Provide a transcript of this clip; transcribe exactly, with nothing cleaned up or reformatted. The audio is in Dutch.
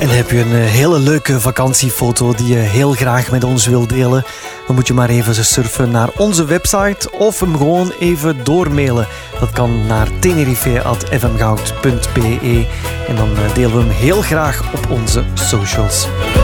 En heb je een hele leuke vakantiefoto die je heel graag met ons wilt delen, dan moet je maar even surfen naar onze website of hem gewoon even doormailen. Dat kan naar tenerife at f m goud punt b e en dan delen we hem heel graag op onze socials.